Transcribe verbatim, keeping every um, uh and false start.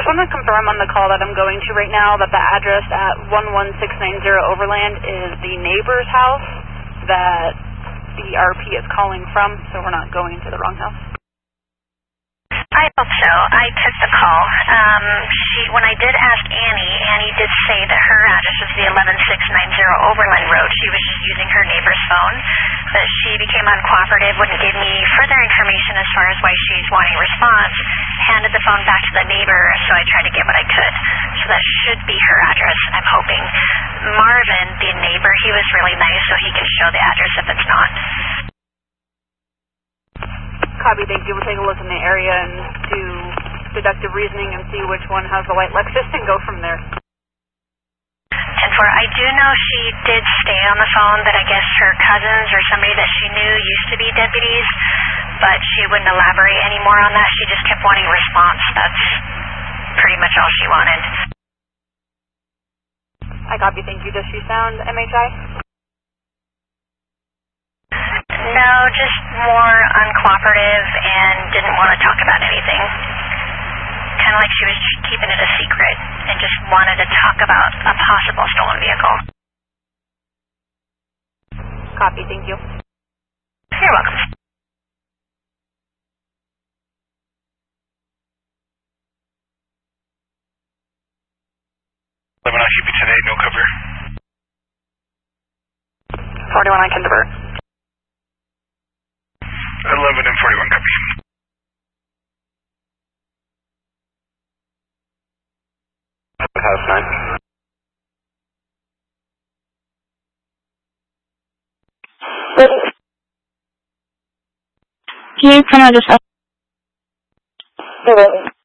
want to confirm on the call that I'm going to right now that the address at one one six nine zero Overland is the neighbor's house that the R P is calling from, so we're not going to the wrong house. I hope so. I took the call. Um, she, when I did ask Annie, Annie did say that her address was the one one six nine zero Overland Road. She was just using her neighbor's phone, but she became uncooperative, wouldn't give me further information as far as why she's wanting a response, handed the phone back to the neighbor, so I tried to get what I could. So that should be her address, I'm hoping. Marvin, the neighbor, he was really nice, so he can show the address if it's not. Copy, thank you. We'll take a look in the area and do deductive reasoning and see which one has the white Lexus and go from there. ten four, I do know she did stay on the phone that I guess her cousins or somebody that she knew used to be deputies, but she wouldn't elaborate any more on that. She just kept wanting a response. That's pretty much all she wanted. I copy, thank you. Does she sound M H I? No, just more uncooperative and didn't want to talk about anything. Kind of like she was keeping it a secret and just wanted to talk about a possible stolen vehicle. Copy, thank you. You're welcome. eleven on Q P ten eight, no cover. forty-one, I can divert. eleven and forty-one, copy. House nine. Can you come out of this house?